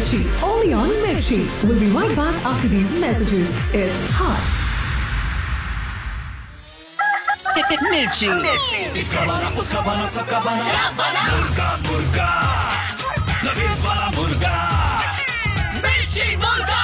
Mirchi, only on Mirchi. We'll be right back after these messages. It's hot. Mirchi. इसका बना, उसका बना, सबका बना, मुर्गा मुर्गा, नवीन वाला मुर्गा, मिर्ची मुर्गा।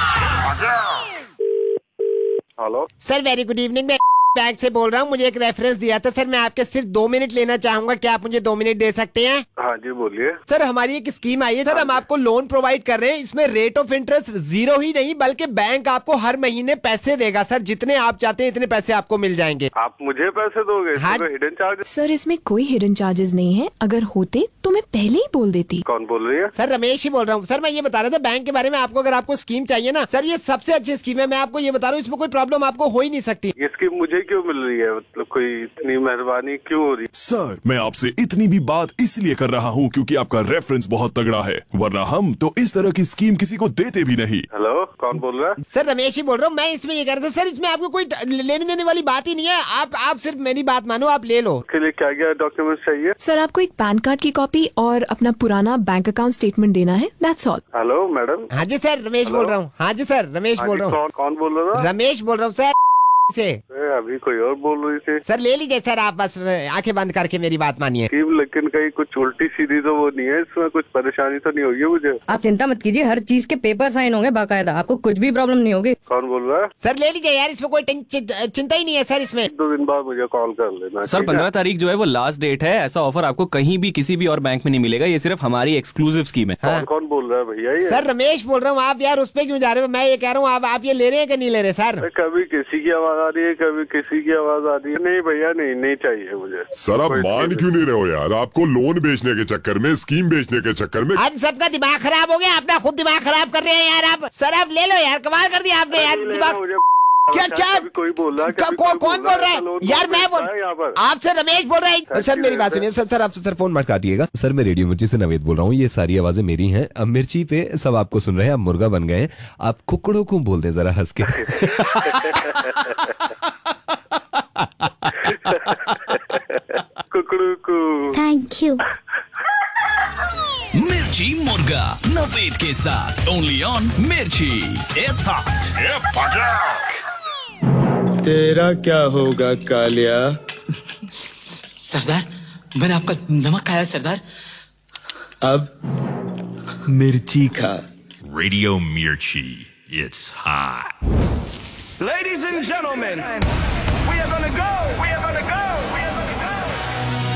Hello sir very good evening, मैं बैंक से बोल रहा हूँ। मुझे एक रेफरेंस दिया था सर, मैं आपके सिर्फ 2 मिनट लेना चाहूंगा, क्या आप मुझे 2 मिनट दे सकते हैं? हाँ जी बोलिए। सर हमारी एक स्कीम आई है सर, हम आपको लोन प्रोवाइड कर रहे हैं। इसमें रेट ऑफ इंटरेस्ट 0 ही नहीं बल्कि बैंक आपको हर महीने पैसे देगा सर, जितने आप चाहते हैं इतने पैसे आपको मिल जाएंगे। आप मुझे पैसे दोगे? हाँ। Hidden charge? सर इसमें कोई हिडन चार्जेस नहीं है, अगर होते तो मैं पहले ही बोल देती। कौन बोल रही है? सर रमेश ही बोल रहा हूँ। सर मैं ये बता रहा था बैंक के बारे में आपको, अगर आपको स्कीम चाहिए ना सर, ये सबसे अच्छी स्कीम है। मैं आपको ये बता रहा हूँ, इसमें कोई प्रॉब्लम आपको हो ही नहीं सकती। ये स्कीम मुझे क्यों मिल रही है? मतलब कोई इतनी मेहरबानी क्यों हो रही? सर मैं आपसे इतनी भी बात इसलिए कर रहा हूँ क्योंकि आपका रेफरेंस बहुत तगड़ा है, वरना हम तो इस तरह की स्कीम किसी को देते भी नहीं। हेलो कौन बोल रहा है? सर रमेश ही बोल रहा हूँ। मैं इसमें ये कह रहा था सर, इसमें आपको कोई लेने देने वाली बात ही नहीं है। आप सिर्फ मेरी बात मानो, आप ले लो। के लिए क्या क्या डॉक्यूमेंट चाहिए? सर आपको एक पैन कार्ड की कॉपी और अपना पुराना बैंक अकाउंट स्टेटमेंट देना है, दैट्स ऑल। Hello madam. हाँ जी सर रमेश बोल रहा हूँ। हाँ जी सर रमेश बोल रहा हूँ। कौन बोल रहा था? रमेश बोल रहा हूँ सर से। अभी कोई और बोल रही थी। सर ले लीजिए सर, आप बस आंखें बंद करके मेरी बात मानिए। स्कीम लेकिन कहीं कुछ उल्टी सीधी तो वो नहीं है, इसमें कुछ परेशानी तो नहीं होगी मुझे? आप चिंता मत कीजिए, हर चीज के पेपर साइन होंगे बाकायदा, आपको कुछ भी प्रॉब्लम नहीं होगी। कौन बोल रहा है? सर ले लीजिए यार, इसमें कोई चिंता ही नहीं है सर। इसमें 2 दिन बाद मुझे कॉल कर लेना। सर 15 तारीख जो है वो लास्ट डेट है। ऐसा ऑफर आपको कहीं भी किसी भी और बैंक में नहीं मिलेगा, ये सिर्फ हमारी एक्सक्लूसिव स्कीम है। हाँ। कौन बोल रहा है भैया? ये सर रमेश बोल रहा हूँ। आप यार उस पे क्यों जा रहे हो? मैं ये कह रहा हूँ आप ये ले रहे हैं कि नहीं ले रहे सर? कभी किसी की आवाज आ रही है, कभी किसी की आवाज आ रही है। नहीं भैया नहीं चाहिए मुझे। सर आप मान क्यों नहीं रहे हो यार? आपको लोन बेचने के चक्कर में, स्कीम बेचने के चक्कर में हम सबका दिमाग खराब हो गया। अपना खुद दिमाग खराब कर रहे हैं यार आप। सर आप ले लो यार, कमाल कर दिया आपने यार। दिमाग क्या कोई बोल रहा है? कौन बोल रहा है यार? मैं बोल, आपसे रमेश बोल रहा है। सर मेरी बात सुनिए सर आपसे सर फोन मत काटिएगा। सर मैं रेडियो मिर्ची से नवेद बोल रहा हूँ, ये सारी आवाजें मेरी हैं। अब मिर्ची पे सब आपको सुन रहे हैं, आप मुर्गा बन गए हैं। आप कुकड़ों को बोल दें जरा हंस के। कुकड़ू को थैंक यू। मिर्ची मुर्गा नवेद के साथ ओनली ऑन मिर्ची। It's hot. तेरा क्या होगा कालिया? सरदार मैंने आपका नमक खाया सरदार। अब मिर्ची खा। रेडियो मिर्ची। It's hot. Ladies and gentlemen,